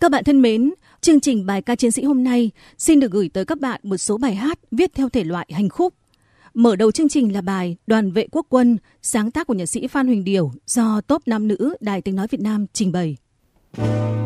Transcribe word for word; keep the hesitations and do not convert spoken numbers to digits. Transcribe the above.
Các bạn thân mến, chương trình Bài ca chiến sĩ hôm nay xin được gửi tới các bạn một số bài hát viết theo thể loại hành khúc. Mở đầu chương trình là bài Đoàn vệ quốc quân, sáng tác của nhạc sĩ Phan Huỳnh Điểu do Tốp Nam nữ Đài Tiếng nói Việt Nam trình bày.